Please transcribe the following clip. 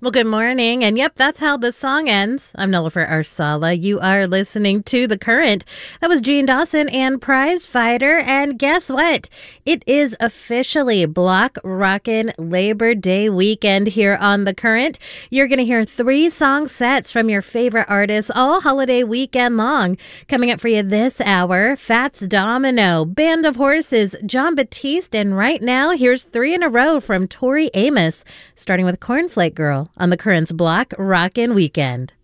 Well, good morning. And yep, that's how the song ends. I'm Nilüfer Arsala. You are listening to The Current. That was Gene Dawson and Prize Fighter. And guess what? It is officially Block Rockin' Labor Day weekend here on The Current. You're going to hear 3 song sets from your favorite artists all holiday weekend long. Coming up for you this hour, Fats Domino, Band of Horses, Jon Batiste, and right now, here's 3 in a row from Tori Amos, starting with Cornflake Girl on The Current's Block Rockin' Weekend.